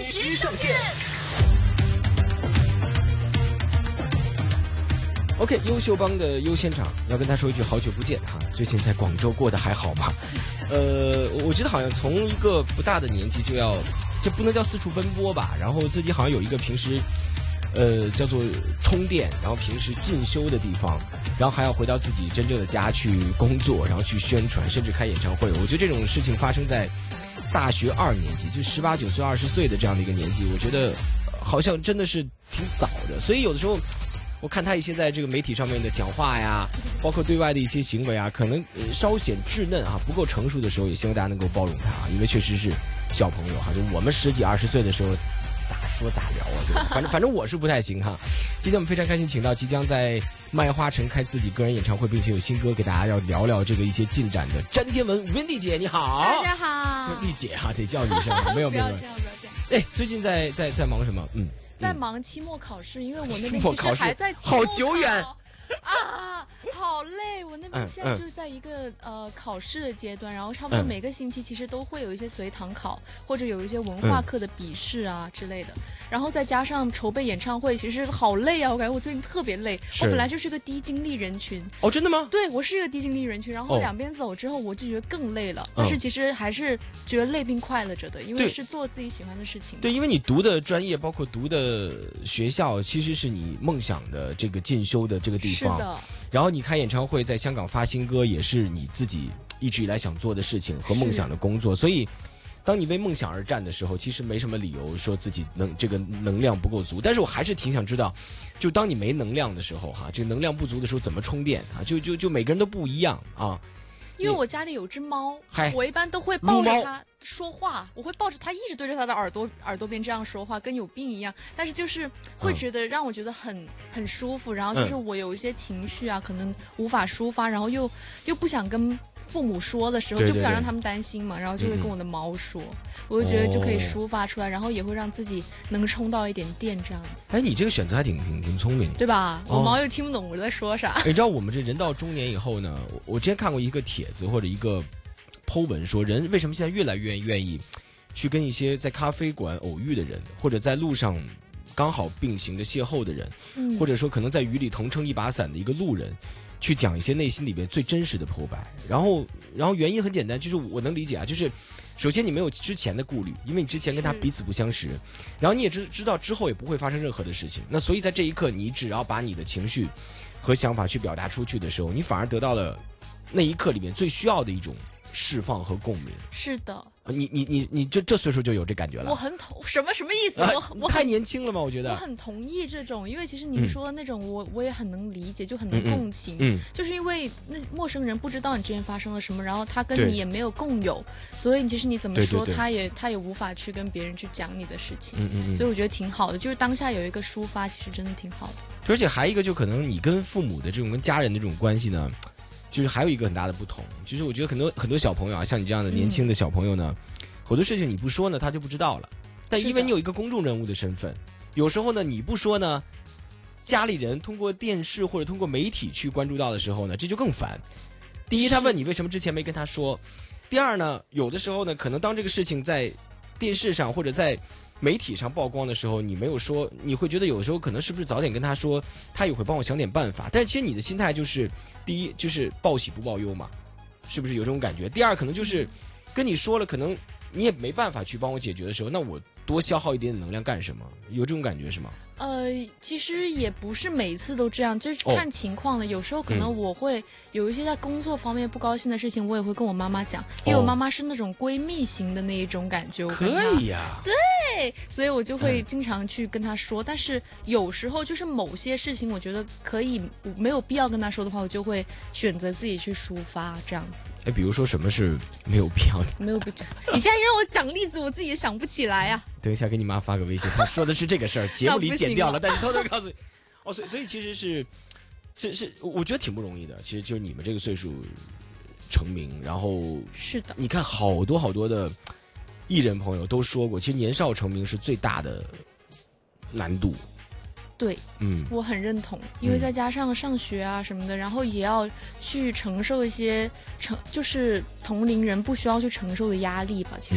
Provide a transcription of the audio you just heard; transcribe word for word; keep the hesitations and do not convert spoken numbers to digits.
准时上线。 OK， 优秀帮的优先场要跟他说一句好久不见哈，最近在广州过得还好吗？呃，我觉得好像从一个不大的年纪就要，这不能叫四处奔波吧，然后自己好像有一个平时，呃，叫做充电，然后平时进修的地方，然后还要回到自己真正的家去工作，然后去宣传，甚至开演唱会。我觉得这种事情发生在大学二年级，就十八九岁、二十岁的这样的一个年纪，我觉得好像真的是挺早的，所以有的时候。我看他一些在这个媒体上面的讲话呀，包括对外的一些行为啊，可能、呃、稍显稚嫩啊，不够成熟的时候，也希望大家能够包容他啊，因为确实是小朋友哈，就我们十几二十岁的时候，咋说咋聊啊，对吧？反正反正我是不太行哈。今天我们非常开心，请到即将在麦花城开自己个人演唱会，并且有新歌给大家要聊聊这个一些进展的詹天文文丽姐，你好。 大家好。 丽姐哈，得叫女生，没有没有。 不要这样，不要这样。 哎，最近在在在忙什么？嗯。 在忙期末考试，因为我那边其实还在期末考，好久远啊，好累。我那边现在就是在一个、嗯嗯、呃考试的阶段，然后差不多每个星期其实都会有一些随堂考，或者有一些文化课的笔试啊、嗯、之类的。然后再加上筹备演唱会，其实好累啊！我感觉我最近特别累。我本来就是个低精力人群。 哦，真的吗？ 对，我是一个低精力人群。然后两边走之后，我就觉得更累了。哦、但是其实还是觉得累并快乐着的，因为是做自己喜欢的事情。 对，因为你读的专业，包括读的学校，其实是你梦想的这个进修的这个地方。 是的。 然后你开演唱会，在香港发新歌，也是你自己一直以来想做的事情和梦想的工作，所以。当你为梦想而战的时候，其实没什么理由说自己能这个能量不够足。但是我还是挺想知道，就当你没能量的时候，哈，这个能量不足的时候怎么充电啊？就就就每个人都不一样啊。 因为我家里有只猫，我一般都会抱着它说话，我会抱着它一直对着它的耳朵耳朵边这样说话，跟有病一样。但是就是会觉得让我觉得很很舒服，然后就是我有一些情绪啊，可能无法抒发，然后又又不想跟。父母说的时候就不想让他们担心嘛，然后就会跟我的猫说，嗯、我就觉得就可以抒发出来，然后也会让自己能充到一点电这样子。 哎，你这个选择还挺挺挺聪明， 对吧？我猫又听不懂我在说啥。 你知道我们这人到中年以后呢，我之前看过一个帖子或者一个 po 文说，人为什么现在越来越愿意去跟一些在咖啡馆偶遇的人，或者在路上刚好并行的邂逅的人，嗯、或者说可能在雨里同撑一把伞的一个路人。去讲一些内心里边最真实的剖白，然后，然后原因很简单，就是我能理解啊，就是首先你没有之前的顾虑，因为你之前跟他彼此不相识，然后你也知知道之后也不会发生任何的事情，那所以在这一刻，你只要把你的情绪和想法去表达出去的时候，你反而得到了那一刻里面最需要的一种释放和共鸣。 是的。 你你你你这这岁数就有这感觉了？ 我很同什么什么意思？ 啊、 我我太年轻了吗？我觉得我很同意这种，因为其实您说的那种，我、嗯、我也很能理解，就很能共情。嗯，嗯就是因为那陌生人不知道你之前发生了什么，然后他跟你也没有共有，所以其实你怎么说， 对对对他也他也无法去跟别人去讲你的事情。 嗯嗯嗯。 所以我觉得挺好的，就是当下有一个抒发，其实真的挺好的。 而且还一个，就可能你跟父母的这种跟家人的这种关系呢。就是还有一个很大的不同，就是我觉得很多很多小朋友啊，像你这样的年轻的小朋友呢，嗯、很多事情你不说呢，他就不知道了。但因为你有一个公众人物的身份，有时候呢你不说呢，家里人通过电视或者通过媒体去关注到的时候呢，这就更烦。第一，他问你为什么之前没跟他说；第二呢，有的时候呢，可能当这个事情在电视上或者在媒体上曝光的时候，你没有说，你会觉得有的时候可能是不是早点跟他说，他也会帮我想点办法。但是其实你的心态就是，第一就是报喜不报忧嘛，是不是有这种感觉？第二可能就是跟你说了，可能你也没办法去帮我解决的时候，那我多消耗一点点能量干什么？有这种感觉是吗？ 呃，其实也不是每次都这样，就是看情况的。哦、有时候可能我会有一些在工作方面不高兴的事情，我也会跟我妈妈讲，因为我妈妈是那种闺蜜型的那一种感觉。 可以呀、啊。 对，所以我就会经常去跟她说。嗯、但是有时候就是某些事情，我觉得可以没有必要跟她说的话，我就会选择自己去抒发这样子。 哎，比如说什么是没有必要的？ 没有必要。你现在让我讲例子，我自己也想不起来啊。 等一下给你妈发个微信，她说的是这个事儿，节目里剪掉了，但是偷偷告诉你。哦，所以所以其实是是是，我觉得挺不容易的。其实就是你们这个岁数成名，然后是的， 你看好多好多的艺人朋友都说过，其实年少成名是最大的难度。 对，嗯，我很认同，因为再加上上学啊什么的，然后也要去承受一些承，就是同龄人不需要去承受的压力吧。其实。